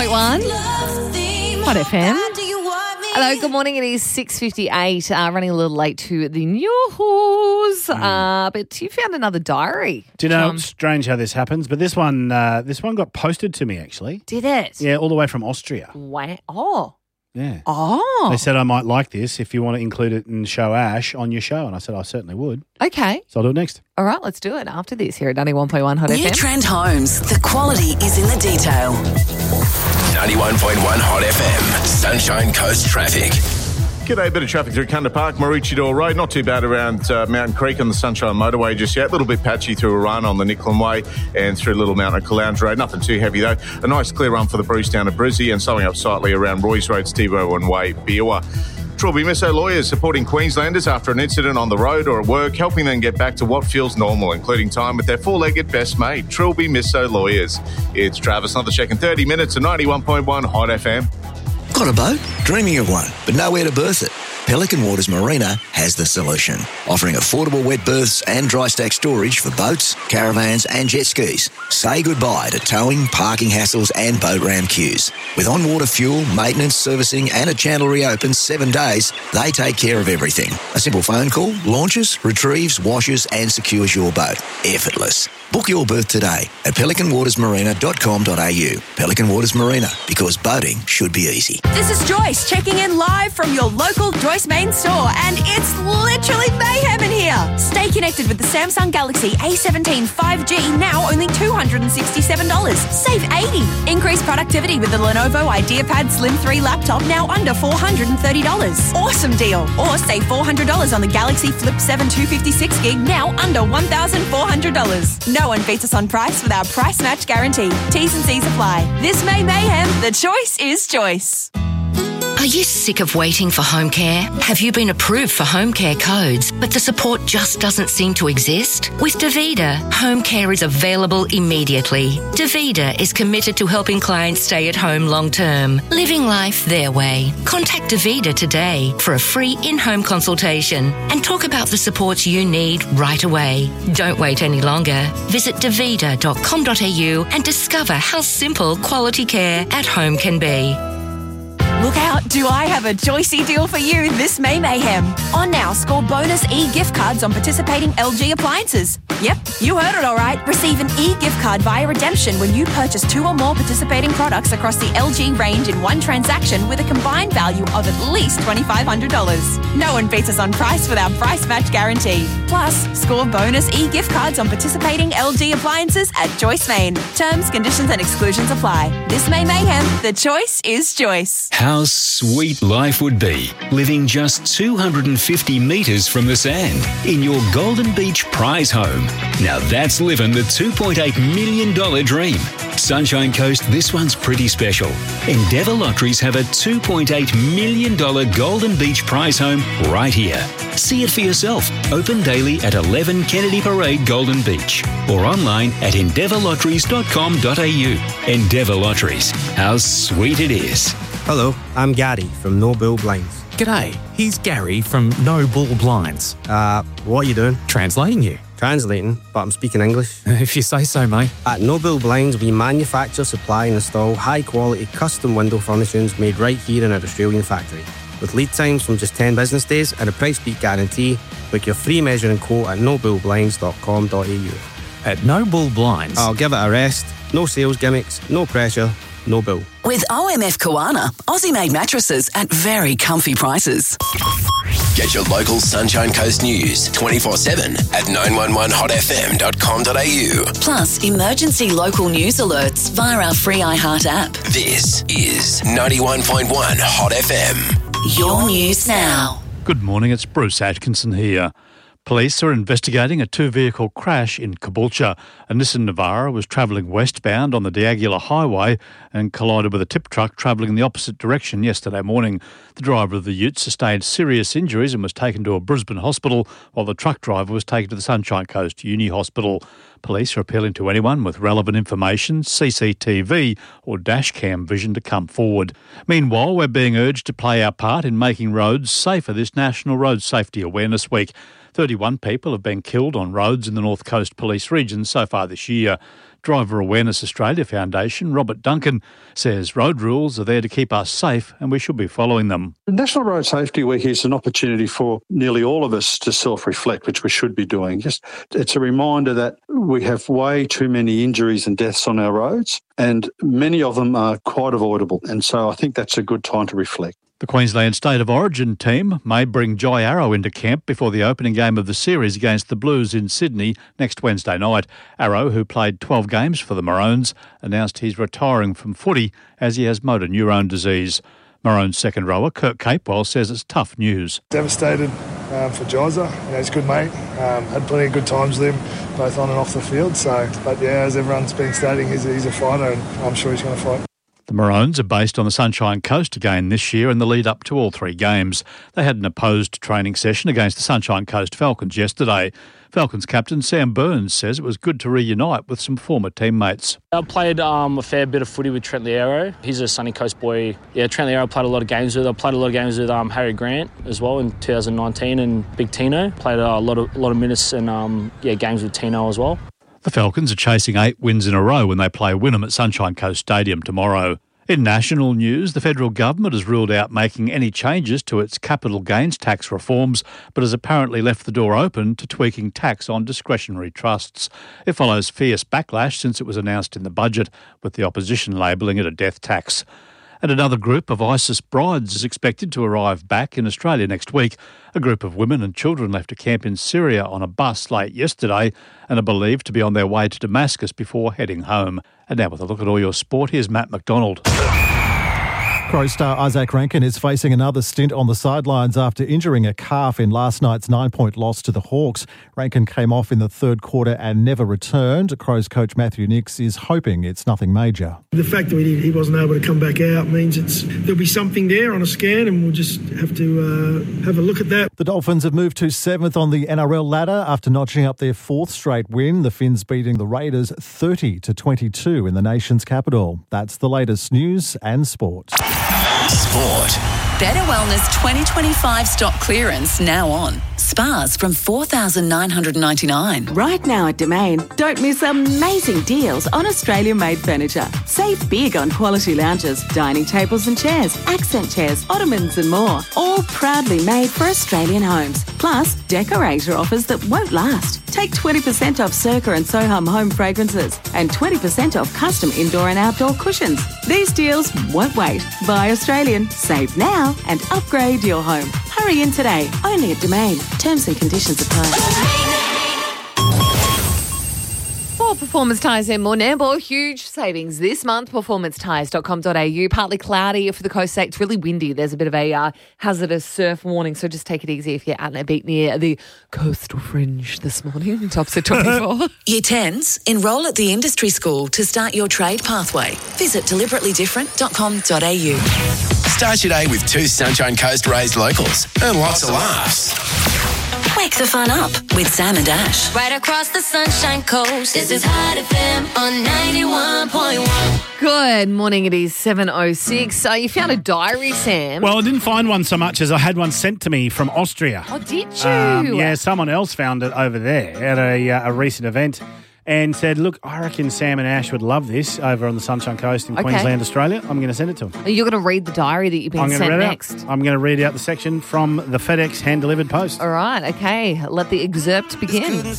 1 Hot FM. Hello, good morning. It is 6:58. Running a little late to the news, but you found another diary. Do you know, it's strange how this happens, but this one got posted to me, actually. Did it? Yeah, all the way from Austria. Wow. Oh. Yeah. Oh. They said I might like this if you want to include it and show Ash on your show, and I said I certainly would. Okay. So I'll do it next. All right, let's do it after this here at 91.1 Hot New FM. Trend Homes. The quality is in the detail. 91.1 Hot FM. Sunshine Coast traffic. G'day, bit of traffic through Kunda Park, Maroochydore Road. Not too bad around Mountain Creek on the Sunshine Motorway just yet. A little bit patchy through Arana on the Nicklin Way and through Little Mountain Calounge Road. Nothing too heavy though. A nice clear run for the Bruce down to Brizzy and slowing up slightly around Roy's Road, Steve Irwin Way, Beerwah. Trilby Misso lawyers supporting Queenslanders after an incident on the road or at work, helping them get back to what feels normal, including time with their four-legged best mate, Trilby Misso lawyers. It's Travis Nothercheck in 30 minutes at 91.1 Hot FM. Got a boat? Dreaming of one, but nowhere to berth it? Pelican Waters Marina has the solution, offering affordable wet berths and dry stack storage for boats, caravans and jet skis. Say goodbye to towing, parking hassles and boat ram queues. With on-water fuel, maintenance, servicing and a channel reopen 7 days, they take care of everything. A simple phone call, launches, retrieves, washes and secures your boat. Effortless. Book your berth today at pelicanwatersmarina.com.au. Pelican Waters Marina, because boating should be easy. This is Joyce checking in live from your local Joyce Main store, and it's literally mayhem in here. Stay connected with the Samsung Galaxy A17 5G, now only $267. Save $80. Increase productivity with the Lenovo IdeaPad Slim 3 laptop, now under $430. Awesome deal. Or save $400 on the Galaxy Flip 7 256GB, now under $1,400. No one beats us on price with our price match guarantee. T's and C's apply. This May mayhem, the choice is choice. Are you sick of waiting for home care? Have you been approved for home care codes, but the support just doesn't seem to exist? With Davida, home care is available immediately. Davida is committed to helping clients stay at home long term, living life their way. Contact Davida today for a free in-home consultation and talk about the supports you need right away. Don't wait any longer. Visit davida.com.au and discover how simple quality care at home can be. Look out, do I have a Joycey deal for you this May mayhem. On Now, score bonus e-gift cards on participating LG appliances. Yep, you heard it all right. Receive an e-gift card via redemption when you purchase 2 or more participating products across the LG range in one transaction with a combined value of at least $2,500. No one beats us on price with our price match guarantee. Plus, score bonus e-gift cards on participating LG appliances at Joyce Main. Terms, conditions and exclusions apply. This May mayhem, the choice is Joyce. How sweet life would be living just 250 metres from the sand in your Golden Beach prize home. Now that's living the $2.8 million dream. Sunshine Coast, this one's pretty special. Endeavour Lotteries have a $2.8 million Golden Beach prize home right here. See it for yourself. Open daily at 11 Kennedy Parade, Golden Beach, or online at endeavourlotteries.com.au. Endeavour Lotteries. How sweet it is. Hello, I'm Gary from No Bull Blinds. G'day, here's Gary from No Bull Blinds. What are you doing? Translating you. Translating, but I'm speaking English. If you say so, mate. At No Bull Blinds, we manufacture, supply and install high-quality custom window furnishings made right here in our Australian factory. With lead times from just 10 business days and a price beat guarantee, book your free measuring quote at nobullblinds.com.au. At No Bull Blinds. I'll give it a rest. No sales gimmicks, no pressure, no bull. With OMF Koana, Aussie-made mattresses at very comfy prices. Get your local Sunshine Coast news 24/7 at 911hotfm.com.au. Plus, emergency local news alerts via our free iHeart app. This is 91.1 Hot FM. Your news now. Good morning, it's Bruce Atkinson here. Police are investigating a two-vehicle crash in Caboolture. A Nissan Navara was travelling westbound on the D'Aguilar Highway and collided with a tip truck travelling in the opposite direction yesterday morning. The driver of the ute sustained serious injuries and was taken to a Brisbane hospital, while the truck driver was taken to the Sunshine Coast Uni Hospital. Police are appealing to anyone with relevant information, CCTV or dashcam vision to come forward. Meanwhile, we're being urged to play our part in making roads safer this National Road Safety Awareness Week. 31 people have been killed on roads in the North Coast Police region so far this year. Driver Awareness Australia Foundation, Robert Duncan, says road rules are there to keep us safe and we should be following them. National Road Safety Week is an opportunity for nearly all of us to self-reflect, which we should be doing. It's a reminder that we have way too many injuries and deaths on our roads, and many of them are quite avoidable. And so I think that's a good time to reflect. The Queensland State of Origin team may bring Jai Arrow into camp before the opening game of the series against the Blues in Sydney next Wednesday night. Arrow, who played 12 games for the Maroons, announced he's retiring from footy as he has motor neurone disease. Maroons second rower Kurt Capewell says it's tough news. Devastated for Jaiza. He's a good mate. Had plenty of good times with him, both on and off the field. But as everyone's been stating, he's a fighter, and I'm sure he's going to fight. The Maroons are based on the Sunshine Coast again this year in the lead up to all three games. They had an opposed training session against the Sunshine Coast Falcons yesterday. Falcons captain Sam Burns says it was good to reunite with some former teammates. I played a fair bit of footy with Trent Liero. He's a Sunny Coast boy. Yeah, Trent Liero I played a lot of games with. I played a lot of games with Harry Grant as well in 2019 and Big Tino. Played a lot of minutes and games with Tino as well. The Falcons are chasing 8 wins in a row when they play Wynnum at Sunshine Coast Stadium tomorrow. In national news, the federal government has ruled out making any changes to its capital gains tax reforms, but has apparently left the door open to tweaking tax on discretionary trusts. It follows fierce backlash since it was announced in the budget, with the opposition labelling it a death tax. And another group of ISIS brides is expected to arrive back in Australia next week. A group of women and children left a camp in Syria on a bus late yesterday and are believed to be on their way to Damascus before heading home. And now with a look at all your sport, here's Matt McDonald. Crows star Isaac Rankin is facing another stint on the sidelines after injuring a calf in last night's 9-point loss to the Hawks. Rankin came off in the third quarter and never returned. Crows coach Matthew Nicks is hoping it's nothing major. The fact that he wasn't able to come back out means there'll be something there on a scan, and we'll just have to have a look at that. The Dolphins have moved to 7th on the NRL ladder after notching up their 4th straight win. The Finns beating the Raiders 30-22 in the nation's capital. That's the latest news and sport. Sport. Better Wellness 2025 stock clearance now on. Spas from $4,999. Right now at Domain, don't miss amazing deals on Australian-made furniture. Save big on quality lounges, dining tables and chairs, accent chairs, ottomans and more. All proudly made for Australian homes. Plus, decorator offers that won't last. Take 20% off Circa and Soham home fragrances and 20% off custom indoor and outdoor cushions. These deals won't wait. Buy Australian, save now and upgrade your home. Hurry in today, only at Domain. Terms and conditions apply. For Performance Tyres and more Nambour, huge savings this month. Performancetyres.com.au. Partly cloudy for the coast. It's really windy. There's a bit of a hazardous surf warning, so just take it easy if you're out and about near the coastal fringe this morning. Tops at 24. Year 10s, enrol at the industry school to start your trade pathway. Visit deliberatelydifferent.com.au. Start your day with 2 Sunshine Coast raised locals and lots of laughs. Wake the fun up with Sam and Ash. Right across the Sunshine Coast, this is Hot FM on 91.1. Good morning, it is 7:06. You found a diary, Sam. Well, I didn't find one so much as I had one sent to me from Austria. Oh, did you? Yeah, someone else found it over there at a recent event and said, look, I reckon Sam and Ash would love this over on the Sunshine Coast in Queensland, Australia. I'm going to send it to them. You're going to read the diary that you've been sent next. I'm going to read out the section from the FedEx hand-delivered post. All right, okay. Let the excerpt begin.